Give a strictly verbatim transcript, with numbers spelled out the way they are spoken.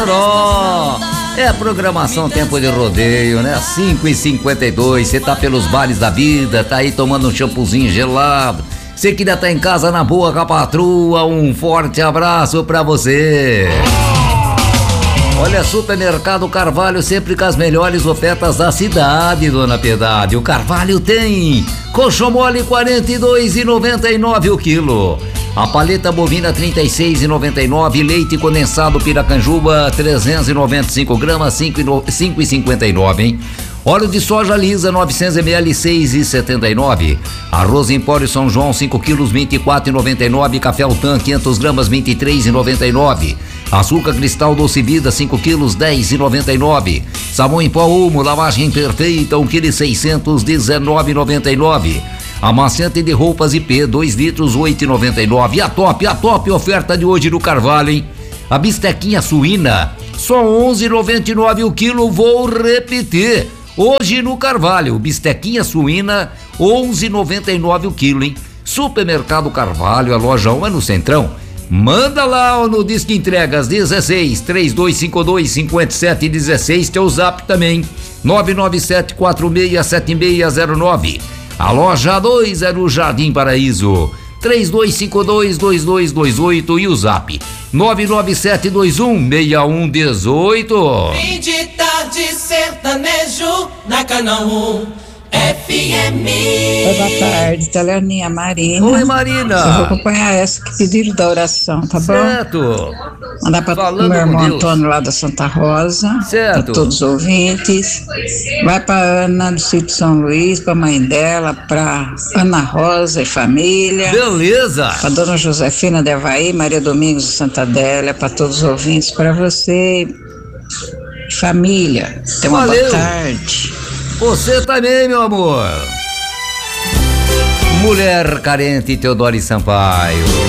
Ó, é a programação Tempo de Rodeio, né? cinco e cinquenta e dois, você tá pelos bares da vida, tá aí tomando um shampoozinho gelado. Você que ainda tá em casa na boa com a patroa, um forte abraço pra você. Olha, Supermercado Carvalho sempre com as melhores ofertas da cidade, dona Piedade. O Carvalho tem coxo mole quarenta e dois reais e noventa e nove centavos o quilo. A paleta bovina trinta e seis reais e noventa e nove centavos, leite condensado Piracanjuba trezentos e noventa e cinco gramas, cinco reais e cinquenta e nove centavos, hein? Óleo de soja lisa novecentos mililitros, seis reais e setenta e nove centavos. Arroz Empório São João cinco quilos, vinte e quatro reais e noventa e nove centavos. Café Altan quinhentas gramas, vinte e três reais e noventa e nove centavos. Açúcar Cristal Doce Vida cinco quilos, dez reais e noventa e nove centavos. Sabão em pó Omo, lavagem perfeita, um quilo e seiscentos, dezenove reais e noventa e nove centavos. Amaciante de roupas I P, dois litros, oito reais e noventa e nove centavos. E a top, a top oferta de hoje no Carvalho, hein? A bistequinha suína, só onze reais e noventa e nove centavos o quilo, vou repetir. Hoje no Carvalho, bistequinha suína, onze reais e noventa e nove centavos o quilo, hein? Supermercado Carvalho, a loja um é no Centrão. Manda lá no Disque Entregas dezesseis, três dois cinco dois, cinco sete um seis, teu zap também, nove nove sete quatro seis sete seis zero nove. A loja dois é no Jardim Paraíso, três dois cinco dois, dois dois dois oito e o zap, nove nove sete dois um, seis um um oito. Fim de tarde sertanejo na Canal um F M. Oi, boa tarde, Teleoninha, Marina. Oi, Marina. Eu vou acompanhar essa que pediram da oração, tá bom? Certo. Mandar para o meu irmão Antônio lá da Santa Rosa. Certo. Para todos os ouvintes. Vai para Ana do Sítio São Luís, para a mãe dela, para Ana Rosa e família. Beleza. Para Dona Josefina de Avaí, Maria Domingos de Santa Adélia, para todos os ouvintes, para você, família. Tenha uma Valeu. boa tarde. Você também, meu amor. Mulher Carente, Teodoro Sampaio.